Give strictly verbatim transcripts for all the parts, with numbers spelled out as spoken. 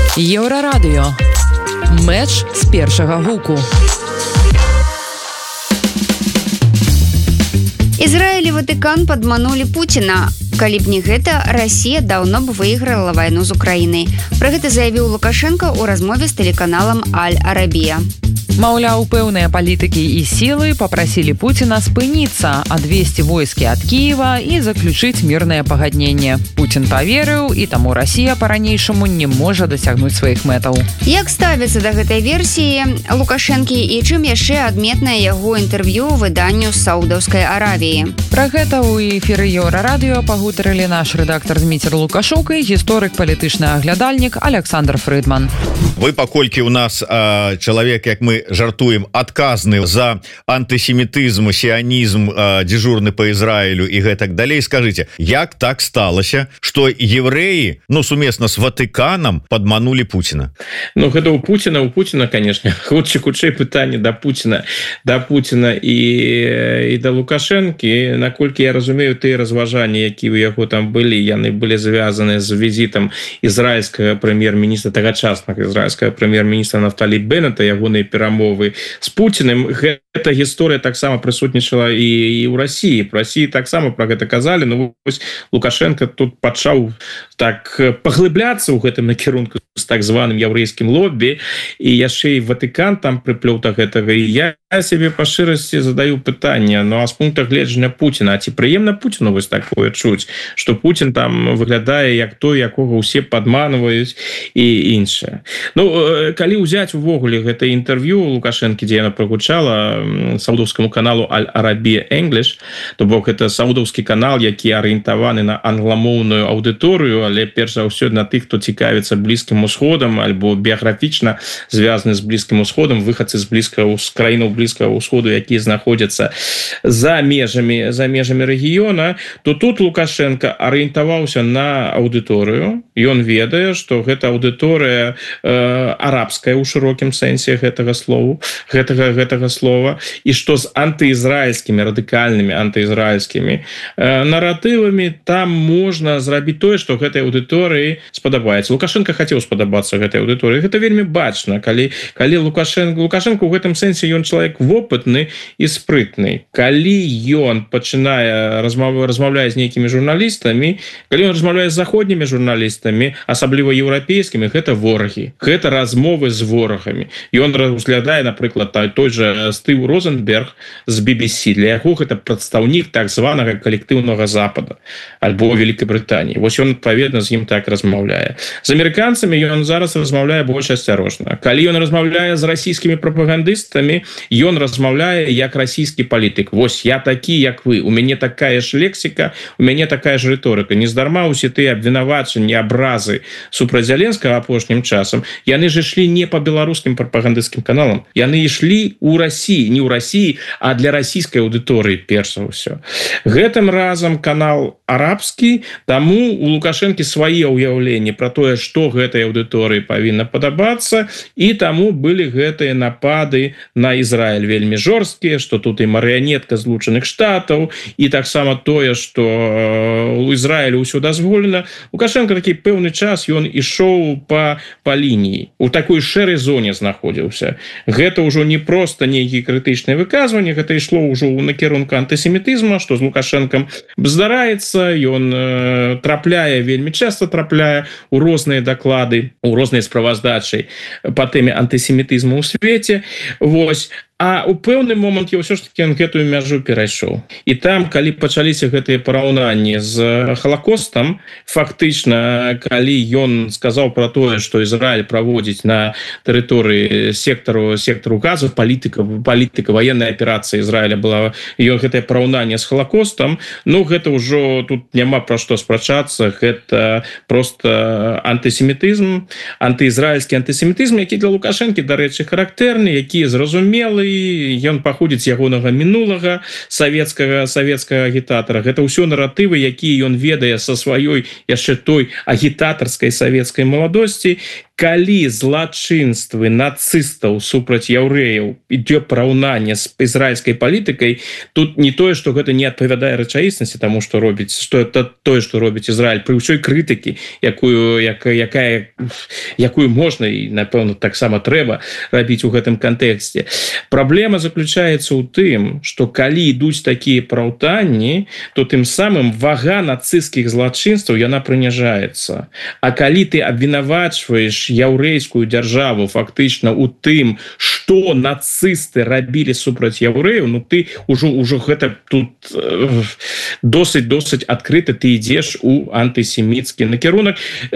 Еўрарадыё. Мэч з першага гуку. Ізраіль і Ватыкан падманулі Пуціна. Калі б не гэта, Расія даўно б выйграла вайну з Украінай. Пра гэта заявіў Лукашенко ў размове з тэлеканалам Аль-Арабія. Маўляў, пэўныя палітыкі і сілы папрасілі Пуціна спыніцца, адвесці войскі ад Кіева і заключыць мірнае пагадненне. Пуцін паверыў, і таму Расія па-ранейшаму не можа дасягнуць сваіх мэтаў. Як ставіцца да гэтай версіі Лукашэнкі і чым яшчэ адметнае яго інтэрв'ю выданню Саудаўскай Аравіі? Пра гэта ў эфіры Еўрарадыё пагутарылі наш рэдактар Зміцер Лукашук і гісторык, палітычны аглядальнік Александр Фрыдман. Вы, паколькі ў нас а, чалавек, як мы жартуем, адказны за антысемітызм, сіянізм, а, дзежурны по Ізраілю і гэтак далей, скажыце, як так сталася, што евреі, ну, сумесна з Ватыканам падманулі Пуціна? Ну, гэта у Пуціна, у Пуціна, конечно, хутчэй хутчэй пытанне да Пуціна, да Пуціна і, і да Лукашэнкі. Наколькі я разумею, тыя разважанні, якія ў яго там былі, яны былі звязаны з візітам ізраільскага прэм'ер-міністра, тагачаснага ізраільскага прэм'ер-міністра Нафталі Беннета, ягоныя перамовы з Пуціным. Гэта гісторыя таксама прысутнічала і, і ў Расіі. Про Расіі таксама пра гэта казалі, но вось Лукашенко тут пачаў так паглыбляцца ў гэтым накірунку з так званым яўрэйскім лоббі, і яшчэ і Ватыкан там прыплёў да гэтага. І я сябе па шчырасці задаю пытанне, ну а з пункта гледжання Пуціна, а ці прыемна Пуціну вось такое чуць, што Пуцін там выглядае як той, якога ўсе падманваюць і іншае. Ну, калі ўзяць увогуле гэта інтэрв'ю Лукашэнкі, дзе яна прагучала саудаўскаму каналу Аль-Арабія English, то бок это саудаўскі канал, які арыентаваны на англамоўную аўдыторыю, але перш за ўсё на тых, хто цікавіцца Блізкім Усходам альбо біяграфічна звязаны з Блізкім Усходам, выхадцы з блізкага з краінаў Блізкага Усходу, якія знаходзяцца за межамі за межамі рэгіёна, то тут Лукашенко арыентаваўся на аўдыторыю. Ён ведае, што гэта аўдыторыя э, арабская ў шырокім сэнсе гэтага слова, гэтага гэтага слова, і што з антыізраільскімі, радыкальнымі антыізраільскімі э, наратывамі там можна зрабіць тое, што гэтай аўдыторыі спадабаецца. Лукашенко хацеў спадабацца гэтай аўдыторыі. Гэта вельмі бачна, калі калі Лукашенко Лукашенко ў гэтым сэнсе ён чалавек вопытны і спрытны. Калі ён пачынае размов, размаўляе з нейкімі журналістамі, калі ён размаўляе з заходнімі журналістамі, асабліва еўрапейскімі, гэта ворагі. Гэта размовы з ворагамі. Ён разглядае, напрыклад, той же Стыў Розенберг з би би сі. Для яго гэта прадстаўнік так званага калектыўнага Запада альбо Вялікай Брытаніі. Вось ён, адпаведна, з ім так размаўляе. З амерыканцамі ён зараз размаўляе больш асцярожна. Калі ён размаўляе з расійскімі прапагандыстамі, ён размаўляе як расійскі палітык. Вось я такі, як вы. У мяне такая ж лексіка, у мяне такая ж рыторыка. Нездарма усе тыя абвінавачанні, абразы супраць Зеленскага апошнім часам, яны ж ішлі не па беларускім прапагандысцкім каналам. Яны ішлі ў Расіі, не ў Расіі, а для расійскай аўдыторыі перш за ўсё. Гэтым разам канал арабскі, таму у Лукашэнкі свае ўяўленні пра тое, што гэтай аўдыторыі павінна падабацца, і таму былі гэтыя напады на Ізраіль вельмі жорсткія, што тут і марыянетка Злучаных Штатаў, і таксама тое, што у Ізраілю ўсё дазволена. Лукашенко такі пэўны час ён ішоў па, па лініі. У такой шэрай зоне знаходзіўся. Гэта ўжо не проста нейкія крытычныя выказванні, гэта ішло ўжо ў накірунку антысемітызма, што з Лукашэнкам здараецца, ён э, трапляе, вельмі часта трапляе у розныя даклады, у розныя справаздачы па тэме антысемітызму ў свеце. Вось. А ў пэўны момант я ўсё ж таки гэтую мяжу перайшоў. І там, калі пачаліся гэтыя параўнанні з Халакостам, фактычна, калі ён сказаў пра тое, што Ізраіль праводзіць на тэрыторыі сектару сектару Газа, палітыка, палітыка ваенная аперацыя Ізраіля была, ён гэтае параўнанне з Халакостам, ну гэта ўжо тут няма пра што спрачацца, гэта проста антысемітызм, антыізраільскі антысемітызм, які для Лукашэнкі, дарэчы, характэрны, які зразумелы, ён паходзіць з ягонага мінулага савецкага савецкага агітатара. Гэта ўсё наратывы, якія ён ведае са сваёй яшчэ той агітатарскай савецкай маладосці. калі злачынствы нацыстаў супраць яўрэяў ідзе параўнанне з ізраильскай палітыкай, тут не тое, што гэта не адпавядае рэчаіснасці таму, што робіць, што это тое, што робіць Ізраиль пры ўсёй крытыкі, якую як, якая якую можна і напэўна таксама трэба рабіць у гэтым кантэксце. Праблема заключаецца ў тым, што калі ідуць такія параўнанні, то тым самым вага нацысцкіх злачынстваў яна прыніжаецца. А калі ты абвінавачваеш яўрэйскую дзяржаву фактычна у тым, што нацысты рабілі супраць яўрэяў, ну ты ўжо ўжо гэта тут э, досыць досыць адкрыта ты ідзеш у антысеміцкі накірунак.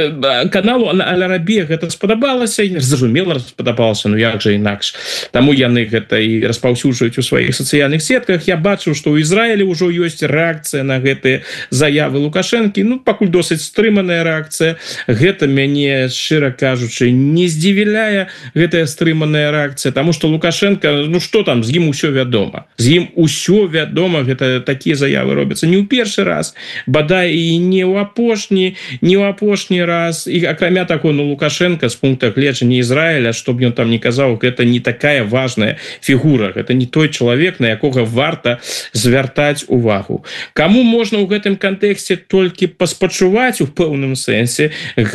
Э, каналу Аль-Арабія гэта спадабалася, зразумела спадабалася, ну як жа інакш. Таму яны гэта і распаўсюджваюць у сваіх сацыяльных сетках. Я бачу, што ў Ізраілі ўжо ёсць рэакцыя на гэтыя заявы Лукашэнкі, ну пакуль досыць стрыманая рэакцыя. Гэта мяне, шчыра кажучы, не здзівіляе гэтая стрыманая рэакцыя, таму што Лукашенко, ну што там, з ім усё вядома. З ім усё вядома, гэта такія заявы робяцца не ў першы раз, бадай і не ў апошні, не ў апошні раз. І акрамя таго, ну Лукашенко з пункта гледжання Ізраіля, што б ён там не казаў, гэта не такая важная фігура, гэта не той чалавек, на якога варта звяртаць увагу. Каму можна ў гэтым кантэксце толькі паспачуваць у пэўным сэнсе,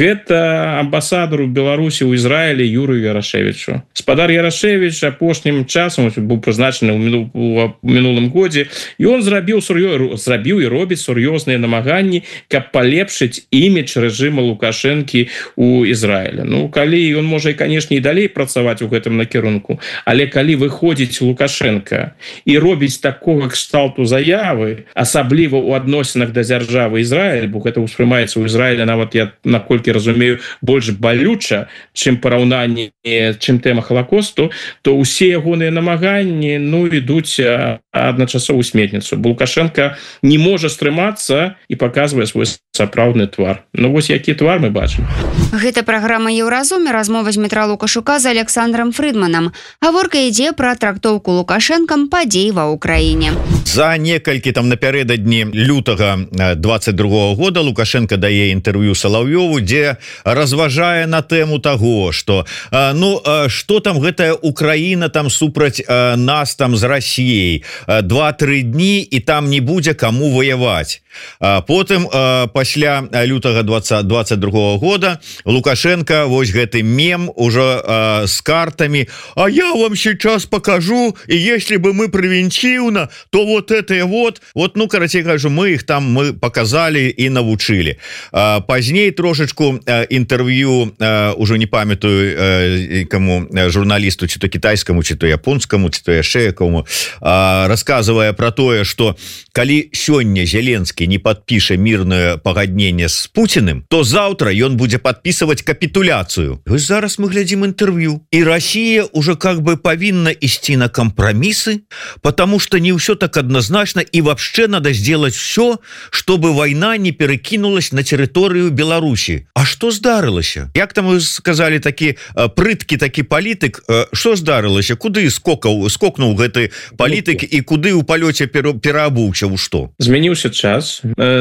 гэта амбасадару Беларусі ў Ізраілі Юрыю Ярашевічу. Спадар Ярашевіч апошнім часам быў прызначаны ў мінулым годзе, і он зрабіў сур'ё... зрабіў і робіць сур'ёзныя намаганні, каб палепшыць імідж рэжыма Лукашэнкі ў Ізраілі. Ну, калі ён можа, і, канешне, і далей працаваць у гэтым накірунку, але калі выходзіць Лукашенко і робіць такога кшталту заявы, асабліва ў адносінах да дзяржавы Ізраіль, бо гэта ўспрымаецца ў Ізраілі, нават я, наколькі разумею, больш балюча, чым параўнанне, чым тэма Халакосту, то ўсе ягоныя намаганні, ну, ідуць адначасова ў сметніцу. Бо Лукашенко не можа стрымацца і паказвае свой сапраўдны твар. Ну, вось які твар мы бачым. Гэта праграма «Еўразум» і размова з Дмітра Лукашука з Александром Фрыдманам. Гаворка ідзе пра трактоўку Лукашэнкам падзей ва ўкраіне. За некалькі там напярэдадні лютага двадцать другого года Лукашенко дае інтэрв'ю Салаўёву, дзе разважае на тэму таго, што ну што там гэтая Украіна там супраць нас там з Расіяй два-тры дні і там не будзе каму ваяваць. Потым пасля лютага двадцать другого года Лукашенко вось гэты мем уже с картами: а я вам сейчас покажу, и если бы мы превентивно, то вот это вот вот ну короче кажу, мы их там мы показали и навучили. Пазней трошечку интервью, уже не памятаю кому, журналисту, чи то китайскому, чи то японскому, чи то яшчэ якому, рассказывая про тое, что калі сёння Зеленскі не подпіша мирное пагадненне с Путиным, то завтра ён будзе подписывать капитуляцию. Вось зараз мы глядим интервью, и Россия уже как бы повинна идти на компромиссы, потому что не все так однозначно, и вообще надо сделать все, чтобы война не перекинулась на территорию Беларуси. А что здарылася? Як там вы сказали, такі прыткі такі палітык, что здарылася? Куды скокаў скокнуў гэты палітык і куды ў палёце пераабуўся у што? Змяніўся час,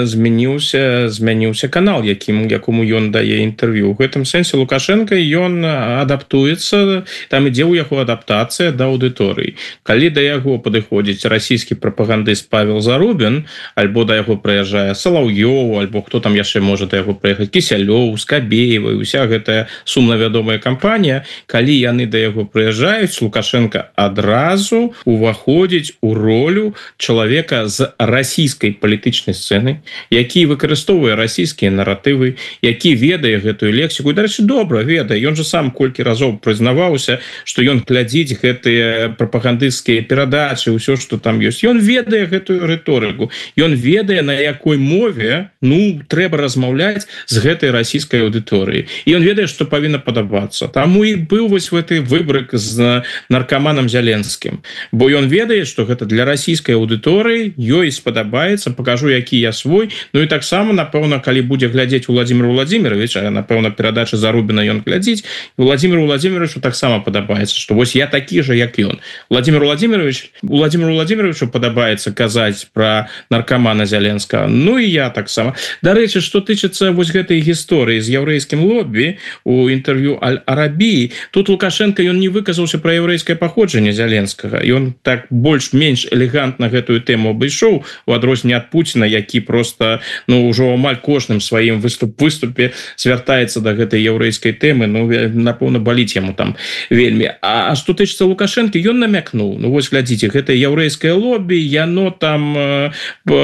змяніўся змяніўся канал, якім якому ён дае інтэрв'ю. У гэтым сэнсе Лукашенко ён адаптуецца, там ідзе ў яго адаптацыя да аўдыторыі. Калі да яго падыходзіць расійскі прапагандыст Павел Зарубін, альбо да яго прыязджае Салаўёў, альбо хто там яшчэ можа да яго прыехаць, Кісялёў, Скабеева, уся гэтая сумна вядомая кампанія, калі яны да яго прыязджаюць, Лукашенко адразу уваходзіць у ролю чалавека з расійскай палітычнай сцэны, які выкарыстоўвае расійскія наратывы, які ведае гэтую лексіку. І, дарэчы, добра ведае. Ён же сам колькі разоў прызнаваўся, што ён глядзіць гэтыя прапагандысцкія перадачы, ўсё, што там ёсць. Ён ведае гэтую рыторыку. Ён ведае, на якой мове, ну, трэба размаўляць з гэтай расійскай аўдыторыяй. І ён ведае, што павінна падабацца. Таму і быў вось гэты выбрык з наркаманам Зеленскім. Бо ён ведае, што гэта для расійскай аўдыторыі, ёй спадабаецца, пакажу, які я свой. Ну і таксама, напэўна, калі будзе глядзець Владимир Владимирович, а, напэўна, перадача Зарубіна ён глядзіць, Владимир Владимировичу таксама падабаецца, што вось я такі же, як ён. Владимир Владимирович, Владимир Владимировичу падабаецца казаць пра наркамана Зеленскага. Ну і я таксама. Дарэчы, што тычыцца вось гэтай гісторыі з яўрэйскім лоббі, у інтэрв'ю Аль-Арабіі. Тут Лукашенко ён не выказаўся пра яўрэйскае паходжанне Зяленскага, і ён так больш-менш элегантна гэтую тэму абышоў у адрозненне ад Пуціна, які просто ну ўжо амаль кожным сваім выступ выступе звяртаецца да гэтай яўрэйскай тэмы. Ну напэўна баліць яму там вельмі. А што тычыцца Лукашэнкі, ён намякнуў, ну вось глядзіце, гэта яўрэйскае лобі, яно там э,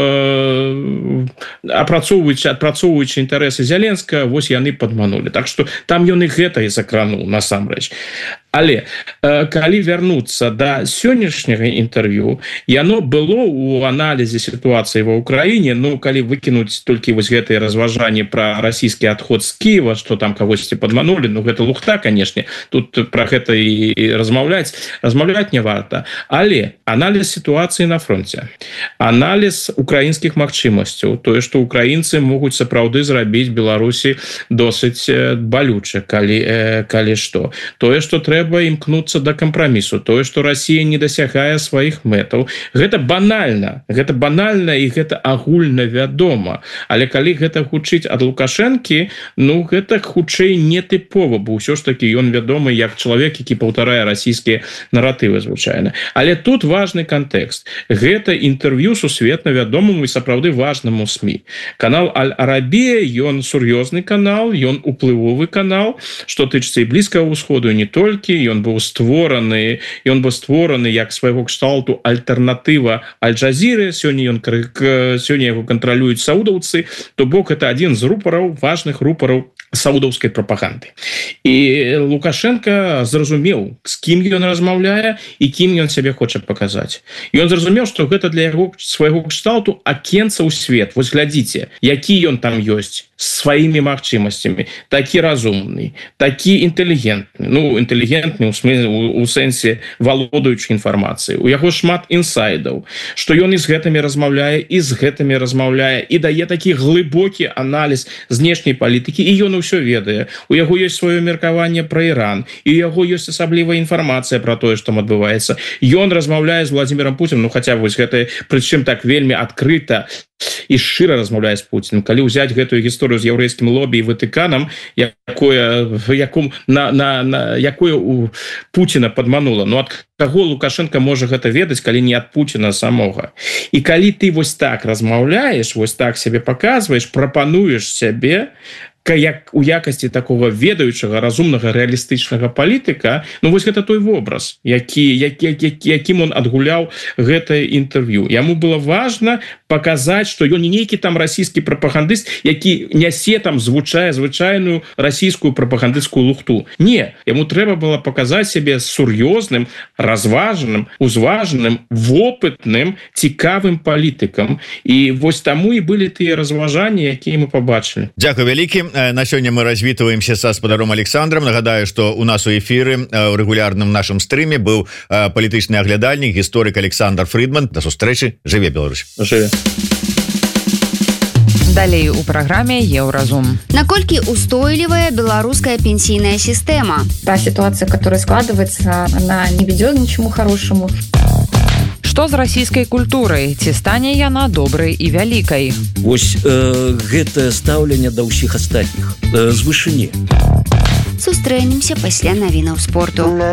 э, апрацоўваючы адпрацоўваючы інтарэсы Зяленскага, вось яны падманулі. Так што там ён і гэта і закрануў насамрэч. Але э, калі вярнуцца да сённяшняга інтэрв'ю, яно было ў аналізе сітуацыі ва ўкраіне, ну калі выкінуць толькі вось гэтыя разважанні пра расійскі адход з Кіева, што там кагосьці падманулі, ну гэта лухта, канешне, тут пра гэта і размаўляць, размаўляць не варта. Але аналіз сітуацыі на фронте, аналіз украінскіх магчымасцяў, тое, што украінцы могуць сапраўды зрабіць Беларусі досыць балюча, калі, э, калі што. Тое, што трэба трэба імкнуцца да кампрамісу, тое, што Расія не дасягае сваіх мэтаў, гэта банальна, гэта банальна і гэта агульна вядома. Але калі гэта гучыць ад Лукашэнкі, ну гэта хутчэй нетыпова, бо ўсё ж такі ён вядомы як чалавек, які паўтарае расійскія наратывы звычайна. Але тут важны кантэкст. Гэта інтэрв'ю сусветна вядомаму і сапраўды важнаму СМІ. Канал Аль-Арабія, ён сур'ёзны канал, ён уплывовы канал, што тычыцца і Блізкага ўсходу, і не толькі. Ён быў створаны, ён быў створаны як свайго кшталту альтэрнатыва Аль-Джазіры. Сёння ён сёння яго кантралююць саудаўцы, то бок это адзін з рупараў, важных рупараў саудаўскай прапаганды. І Лукашенко зразумеў, з кім ён размаўляе і кім ён сябе хоча паказаць. Ён зразумеў, што гэта для яго свайго кшталту акенца ў свет. Вось глядзіце, які ён там ёсць сваімі магчымасцямі, такі разумны, такі інтэлігентны, ну інтэлігентны ў, смы, у, у сэнсе валодаючы інфармацыі. У яго шмат інсайдаў, што ён і з гэтымі размаўляе, і з гэтымі размаўляе, і дае такі глыбокі аналіз знешняй палітыкі, і ён усё ведае. У яго ёсць сваё меркаванне пра Іран, і у яго ёсць асаблівая інфармацыя пра тое, што там адбываецца. Ён размаўляе з Владзімірам Пуцінам, ну хаця вось гэта, прычым так вельмі адкрыта і шчыра размаўляе з Пуцінам. Калі ўзяць гэтую гісторыю з яўрэйскім лобі і Ватыканам, якое, яком, на, на, на, якое у Пуціна падманула, ну ад каго Лукашенко можа гэта ведаць, калі не ад Пуціна самога. І калі ты вось так размаўляеш, вось так сябе паказваеш, прапануеш сябе, як у якасці такого ведаючага, разумнага, рэалістычнага палітыка, ну вось гэта той вобраз, які, які, які, якім он адгуляў гэтае інтэрв'ю. Яму было важна паказаць, што ён не нейкі там расійскі прапагандыст, які нясе там звучае звычайную расійскую прапагандысцкую лухту. Не, яму трэба было паказаць сябе сур'ёзным, разважаным, узважаным, вопытным, цікавым палітыкам. І вось таму і былі тыя разважанні, якія мы пабачылі. Дзякуй вялікі. На сёння мы развітваемся са спадаром Александром. Нагадаю, што у нас у эфіры у рэгулярным нашым стрыме быў палітычны аглядальнік, гісторык Александр Фридман. Да сустрэчы. Жыве Беларусь. Жыве. Далей у праграме Еўразум. Наколькі устойлівая беларуская пенсійная сістэма? Та ситуация, которая складывается, она не ведет ни к чему хорошему. Што з расійскай культурай? Ці стане яна добрай і вялікай? Вось э, гэтае стаўленне да ўсіх астатніх э, з вышыні. Сустрэнемся пасля навінаў спорту.